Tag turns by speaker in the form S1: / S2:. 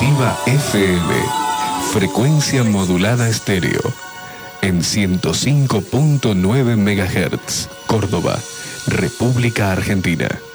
S1: Alternativa FM, frecuencia modulada estéreo, en 105.9 MHz, Córdoba, República Argentina.